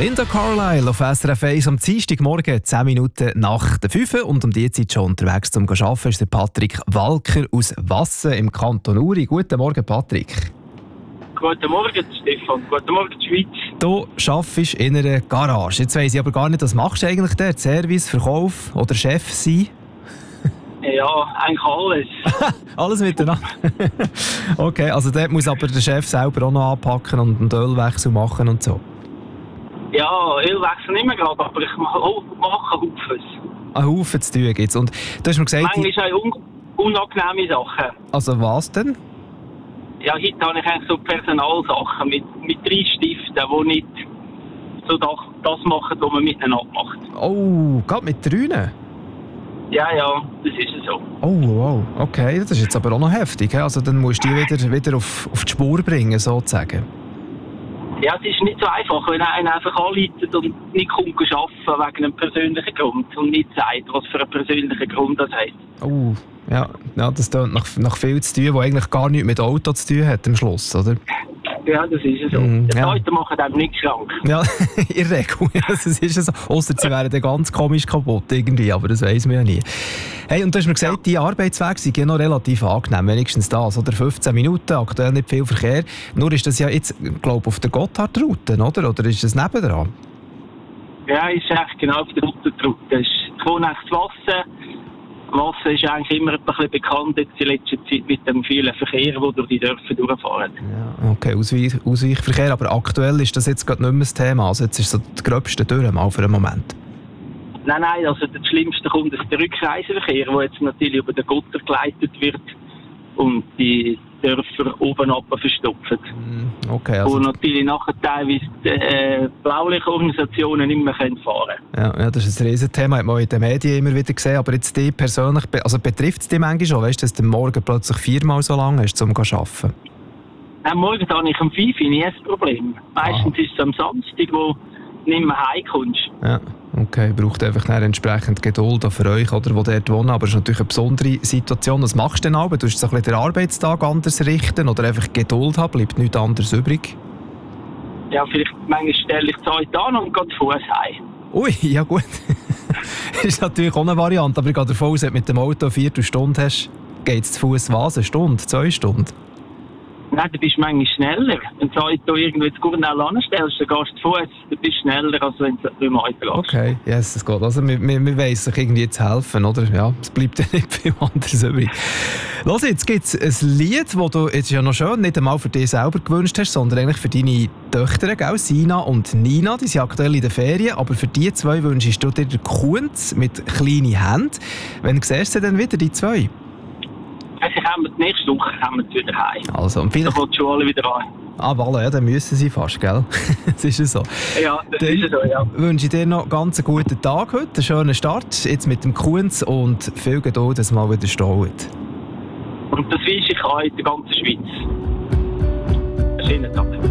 Linda Carlisle auf SRF 1 am Dienstagmorgen, 10 Minuten nach der 5 und um die Zeit schon unterwegs zum Arbeiten ist der Patrick Walker aus Wassen im Kanton Uri. Guten Morgen, Patrick. Guten Morgen, Stefan. Guten Morgen, Schweiz. Du arbeitest in einer Garage. Jetzt weiss ich aber gar nicht, was machst du eigentlich dort? Service, Verkauf oder Chef sein? Ja, eigentlich alles. Alles miteinander? Okay, also dort muss aber der Chef selber auch noch anpacken und einen Ölwechsel machen und so? Ja, Ölwechsel nicht mehr gerade, aber ich mache Haufens. Ein Haufen zu tun gibt's. Und du hast mir gesagt... Manchmal auch unangenehme Sachen. Also was denn? Ja, heute habe ich eigentlich so Personalsachen mit 3 Stiften, die nicht so das machen, was man miteinander macht. Oh, gerade mit 3? Ja, das ist so. Oh, wow, okay, das ist jetzt aber auch noch heftig. Also dann musst du die wieder auf die Spur bringen, sozusagen. Ja, es ist nicht so einfach, wenn einer einfach anleitet und nicht kommt arbeiten wegen einem persönlichen Grund und nicht sagt, was für einen persönlichen Grund das hat. Oh, ja, das klingt nach viel zu tun, was eigentlich gar nichts mit Auto zu tun hat am Schluss, oder? Ja, das ist so. Die Leute machen einem nicht krank. Ja, in der Regel. Das ist so. Ausser sie wären dann ganz komisch kaputt irgendwie, aber das weiss man ja nie. Hey, und du hast mir gesagt, die Arbeitswege sind ja noch relativ angenehm, wenigstens das, oder? 15 Minuten, aktuell nicht viel Verkehr. Nur ist das ja jetzt, glaube ich, auf der Gotthardroute, oder? Oder ist das nebendran? Ja, ist echt genau auf der Route. Ich wohne echt zu Wassen. Wassen ist eigentlich immer ein bisschen bekannt jetzt in letzter Zeit mit dem vielen Verkehr, der durch die Dörfer durchfahren. Ja, okay, Ausweichverkehr, aber aktuell ist das jetzt gerade nicht mehr das Thema. Also jetzt ist so das Gröbste durch mal für einen Moment. Nein, also das Schlimmste kommt der Rückreiseverkehr, der jetzt natürlich über den Gotter geleitet wird und die Dörfer oben ab verstopfen. Okay, also und natürlich nachher teilweise Blaulichtorganisationen nicht mehr fahren können. Ja, das ist ein Riesenthema, hat man in den Medien immer wieder gesehen. Aber jetzt dich persönlich, also betrifft es dich manchmal schon, weißt du, dass du morgen plötzlich 4-mal so lange hast, um zu arbeiten? Nein, morgen habe ich um 5 Uhr nie ein Problem. Meistens ist es am Samstag, wo du nicht mehr heimkommst. Ja, okay. Braucht einfach entsprechend Geduld auch für euch, oder, die dort wohnen. Aber es ist natürlich eine besondere Situation. Was machst du denn aber? Tust du so ein bisschen den Arbeitstag anders richten oder einfach Geduld haben? Bleibt nichts anderes übrig? Ja, vielleicht manchmal stelle ich die Zeit an und gehe zu Fuß heim. Ui, ja gut. Das ist natürlich auch eine Variante. Aber ich gehe davon aus, wenn du mit dem Auto eine Viertelstunde hast, geht es zu Fuß was? 1 Stunde, 2 Stunden? Nein, du bist manchmal schneller. Wenn du das Auto irgendwo zu Gurnell anstellst, dann gehst du zu Fuß, du bist schneller, als wenn du mit dem Auto lässt. Okay, yes, das geht. Also wir weiss sich irgendwie zu helfen, oder? Ja, es bleibt ja nicht viel anderes übrig. Los, jetzt gibt es ein Lied, das du jetzt ja noch schön nicht einmal für dich selber gewünscht hast, sondern eigentlich für deine Töchter, gell? Sina und Nina. Die sind aktuell in den Ferien, aber für die 2 wünschst du dir den Kunz mit kleinen Händen. Wann siehst du denn wieder die 2? Nächste Woche kommen wir wieder heim. Also, und vielleicht... Dann kommt die Schule wieder an. Ah, voilà, ja, dann müssen sie fast, gell? Das ist ja so. Ja, das ist so, ja. Wünsche ich dir noch ganz einen guten Tag heute, einen schönen Start, jetzt mit dem Kunz und viel Geduld, dass es mal wieder staut. Und das wünsche ich auch in der ganzen Schweiz. Einen schönen Tag.